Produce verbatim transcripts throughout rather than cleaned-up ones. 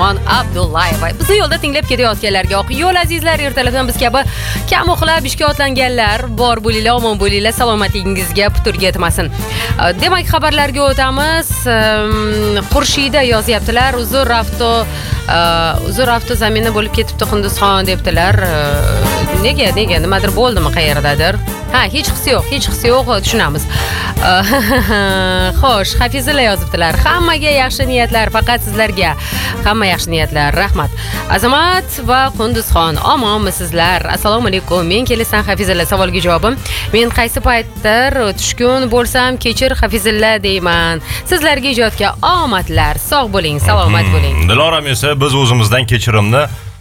Qunduzxon Abdullayeva. Bizni yo'lda tinglab ketayotganlarga oq yo'l azizlar, ertalabdan biz kabi kam uxlab ishga otlanganlar bor bo'linglar, omon bo'linglar, salomatligingizga putur yetmasin. Demak, xabarlarga o'tamiz. Xurshida yozyaptilar. Uzr avto uzr avto zamini bo'lib ketibdi Qunduzxon debdilar. Nega, nega, nimadir bo'ldimi qayerdadir? Ha, hech his yo'q, hech his yo'q, tushunamiz. Xo'sh, Hafizilla yozibdilar. Hammaga yaxshi niyatlar, faqat sizlarga. Hamma yaxshi niyatlar, rahmat. Azamat va Qunduzxon, omonmisizlar? Assalomu alaykum. Men kelasan Hafizilla savolga javobim. Men qaysi paytdir tushkun bo'lsam, kechir Hafizilla deyman. Sizlarga ijodga omadlar. Sog' bo'ling, salomat bo'ling. Diloram esa biz o'zimizdan kechirimni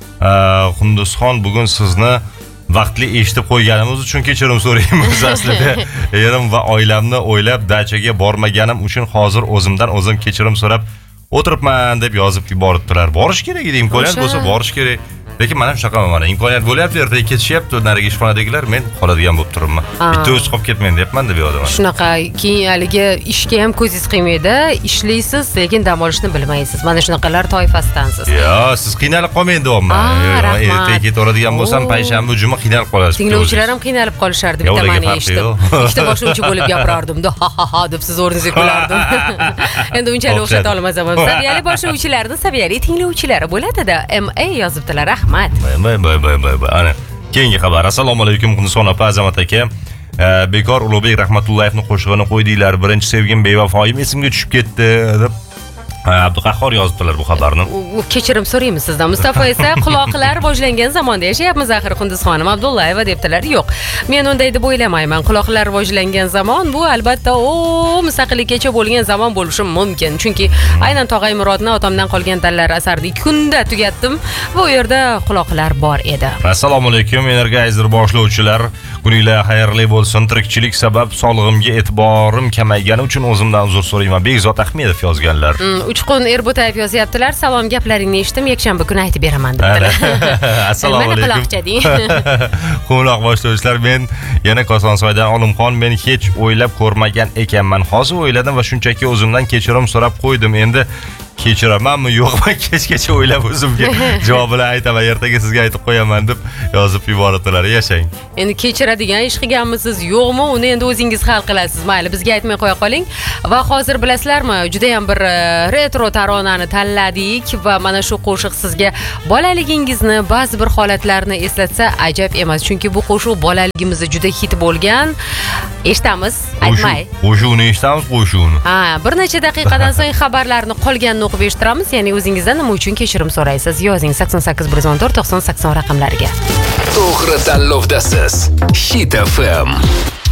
Qunduzxon bugun sizni vaqtli eshitib qo'yganimiz uchun kechirim so'raymiz aslida. Erim va oilamni o'ylab dachaga bormaganim uchun hozir o'zimdan o'zim kechirim so'rab o'tiribman deb yozib yuboribdilar. Borish kerak edi, imkoniyat bo'lsa borish kerak. Lekin mana shunaqa mana imkoniyat bo'lyapti, ertaga ketishyapti, nariga ishxonadagilar, men qoladigan bo'lib turibman. Bitta o'zi qolib ketmayman deyapman deb yozaman. Shunaqa, keyin haligi ishga ham ko'zingiz qiymaydi, ishlaysiz, lekin dam olishni bilmaysiz. Mana shunaqalar toifasidansiz. Yo, siz qiynalib qolmang deyapman. Ertaga ketaveradigan bo'lsam, payshanba, juma qiynalib qolasiz. Tinglovchilar ham qiynalib qolishardi, bitta meni eshitib. Ikkita boshlovchi bo'lib gapirardim, ha ha ha deb siz o'rningizga kulardim. Endi unchalik o'xshata olmasaman. Saviyali boshlovchilarning saviyali tinglovchilari bo'ladi-da. M A yozibdilar. Rahmat. Bay bay bay bay bay. Ana, keyingi xabar. Assalomu alaykum Qunduzxon opa, Azamat aka. Bekor Ulug'bek Rahmatullayevning qo'shig'ini qo'ydinglar. Birinchi sevgim bevafoyim esimga tushib ketdi deb Abduqahhor yozibdilar bu xabarni. Kechirim so'raymiz sizdan. Mustafa esa quloqlar rivojlangan zamonda yashayapmiz axir Qunduzxonim Abdullayeva debdilar. Yo'q, men unday deb o'ylamayman. Quloqlar rivojlangan zamon bu albatta o mustaqillikgacha bo'lgan zamon bo'lishi mumkin. Chunki aynan Tog'ay Murodni otamdan qolgan tallar asarni ikki kunda tugatdim. Bu yerda quloqlar bor edi. Assalomu alaykum Energizer boshlovchilar. Kuninglar xayrli bo'lsin. Tirikchilik sabab sog'lig'imga e'tiborim kamaygani uchun o'zimdan uzr so'rayman. Bekzod Ahmedov yozganlar. Uchqun Erbo'tayev yozyaptilar. Salom, gaplaringni eshitdim, yakshanba kuni aytib beraman debdilar. Assalomu alaykum. Mana quloqcha deng. Quloq boshlovchilar, men yana Kosonsoydan Olimxon, men hech o'ylab ko'rmagan ekanman. Hozir o'yladim va shunchaki o'zimdan kechirim so'rab qo'ydim. Endi kechiramanmi yo'qmi kechgacha o'ylab o'zimga javobini aytaman, ertaga sizga aytib qo'yaman deb yozib yuboribdilar. Yashang. Endi kechiradigan ish qilganmisiz yo'qmi, uni endi o'zingiz hal qilasiz. Mayli, bizga aytmay qo'ya qoling. Va hozir bilasizlarmi, juda ham bir retro taronani tanladik va mana shu qo'shiq sizga bolaligingizni, ba'zi bir holatlarni eslatsa ajab emas, chunki bu qo'shiq bolaligimizda juda hit bo'lgan. Eshitamiz, aytmay. Qo'shiqni eshitamiz, qo'shiqni. Ha, bir necha daqiqadan so'ng xabarlarni qolganini o'qib eshittiramiz. Ya'ni o'zingizdan nima uchun kechirim so'raysiz? Yozing sakson sakkiz bir yuz o'n to'rt to'qson sakson raqamlariga. To'g'ri tanlovdasiz. Hit F M.